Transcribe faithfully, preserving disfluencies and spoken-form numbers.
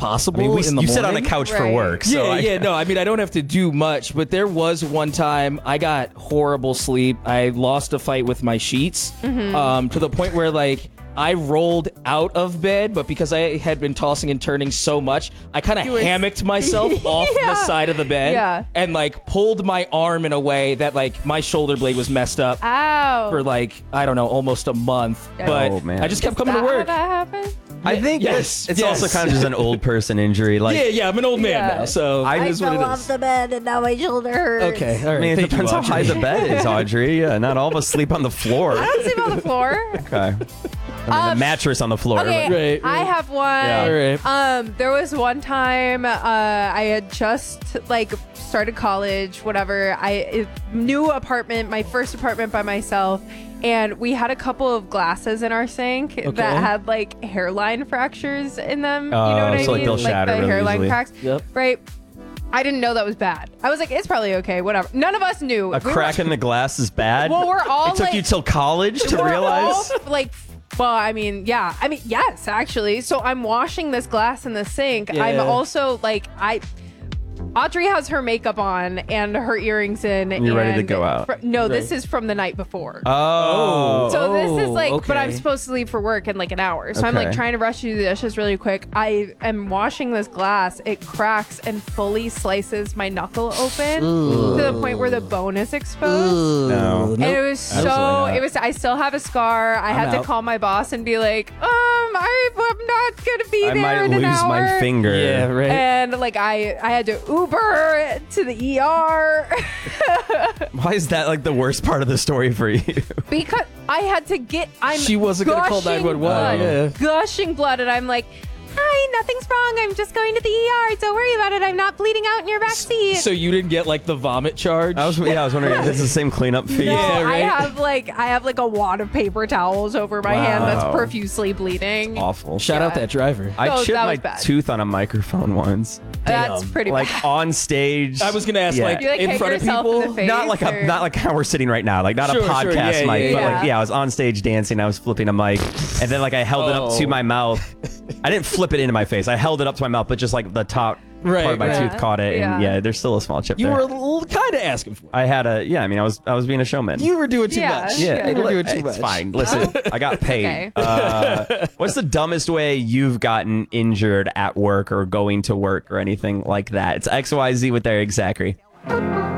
possible. I mean, we, in the you sit on a morning. couch for Right. work. So Yeah, I, yeah, no, I mean, I don't have to do much, but there was one time I got horrible sleep. I lost a fight with my sheets Mm-hmm. um, to the point where, like, I rolled out of bed, but because I had been tossing and turning so much, I kind of You were- hammocked myself off Yeah. the side of the bed Yeah. and, like, pulled my arm in a way that, like, my shoulder blade was messed up Ow. for, like, I don't know, almost a month. Yeah. But Oh, man. I just kept Is coming that to work. How that happened? I think Yes, it's, it's yes. also kind of just an old person injury. Like, yeah, yeah, I'm an old man Yeah. now, so I- it I is what it is. the bed and now my shoulder hurts. Okay, all right. I mean, it thank depends you, how high Audrey. the bed is, Audrey. Yeah, not all of us sleep on the floor. I don't sleep on the floor. Okay. I mean, the Um, mattress on the floor. Okay, but- Right, I right. have one. Yeah. All right. Um, there was one time uh, I had just like started college, whatever. I it, new apartment, my first apartment by myself, and we had a couple of glasses in our sink Okay. that had like hairline fractures in them. you Oh, know what I so, like, mean? they'll shatter the really hairline easily. cracks. Yep. Right. I didn't know that was bad. I was like, it's probably okay, whatever. None of us knew. A We were- crack in the glass is bad. Well, we're all It took like, you till college to we're realize. all, like, well, I mean, yeah. I mean, yes, actually. So I'm washing this glass in the sink. I'm Yeah. also like, I. Audrey has her makeup on and her earrings in. And you're ready to and go out. fr- no, this Right. is from the night before. Oh. So this is Oh, like, but I'm okay. supposed to leave for work in like an hour. So I'm like Okay. trying to rush through the dishes really quick. I am washing this glass. It cracks and fully slices my knuckle open to the point where the bone is exposed. No. Nope. And it was so, Absolutely not. it was, I still have a scar. I had to out. call my boss and be like, um, I, I'm not going to be I there might in lose an hour. my finger. Yeah, right. And like, I, I had to Uber to the E R Why is that like the worst part of the story for you? because I had to get, I'm She wasn't gonna call gushing nine one one, blood, yeah. gushing blood. And I'm like, hi, nothing's wrong. I'm just going to the E R. Don't worry about it. I'm not bleeding out in your back seat. So you didn't get like the vomit charge? I was yeah, I was wondering if this is the same cleanup fee. No, Yeah, I right? have like I have like a wad of paper towels over my hand that's Wow. profusely bleeding. Awful. Shout out Yeah. that driver. I Oh, chipped that my was bad. tooth on a microphone once. That's Damn. pretty Like bad. on stage. I was gonna ask, Yeah. like, You like in hit front of yourself in people. the face? Not like a, or- not like how we're sitting right now, like not Sure, a sure, podcast yeah, mic, yeah, but yeah. like yeah, I was on stage dancing, I was flipping a mic, and then like I held it up to Oh. my mouth. I didn't flip it into my face. I held it up to my mouth, but just like the top Right, part of my right. tooth caught it, and Yeah. yeah, there's still a small chip You there. were a little kind of asking for it. I had a yeah. I mean, I was I was being a showman. You were doing too Yeah. much. yeah, You were doing it's too much. fine. Listen, I got paid. Okay. Uh, what's the dumbest way you've gotten injured at work or going to work or anything like that? It's X Y Z with Eric Zachary.